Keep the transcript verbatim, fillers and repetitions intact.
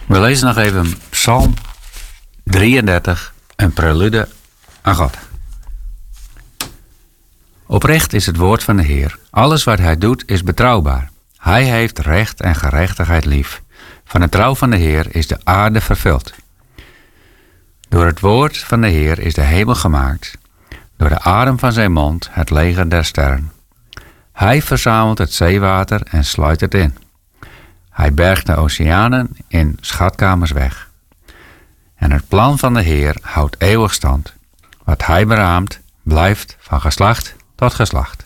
We lezen nog even Psalm drieëndertig, een prelude aan God. Oprecht is het woord van de Heer. Alles wat hij doet is betrouwbaar. Hij heeft recht en gerechtigheid lief. Van de trouw van de Heer is de aarde vervuld. Door het woord van de Heer is de hemel gemaakt. Door de adem van zijn mond het leger der sterren. Hij verzamelt het zeewater en sluit het in. Hij bergt de oceanen in schatkamers weg. En het plan van de Heer houdt eeuwig stand. Wat hij beraamt, blijft van geslacht tot geslacht.